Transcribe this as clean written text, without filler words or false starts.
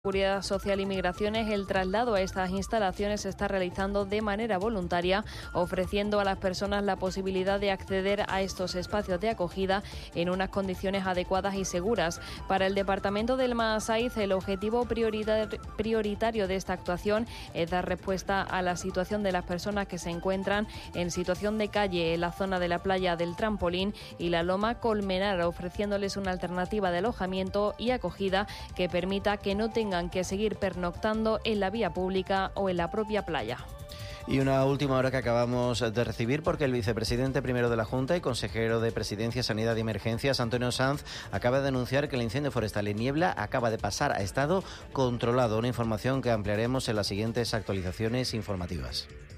Seguridad Social y Migraciones, el traslado a estas instalaciones se está realizando de manera voluntaria, ofreciendo a las personas la posibilidad de acceder a estos espacios de acogida en unas condiciones adecuadas y seguras. Para el Departamento del Maasaiz, el objetivo prioritario de esta actuación es dar respuesta a la situación de las personas que se encuentran en situación de calle en la zona de la playa del Trampolín y la Loma Colmenar, ofreciéndoles una alternativa de alojamiento y acogida que permita que no tengan que seguir pernoctando en la vía pública o en la propia playa. Y una última hora que acabamos de recibir, porque el vicepresidente primero de la Junta y consejero de Presidencia, Sanidad y Emergencias, Antonio Sanz, acaba de anunciar que el incendio forestal en Niebla acaba de pasar a estado controlado. Una información que ampliaremos en las siguientes actualizaciones informativas.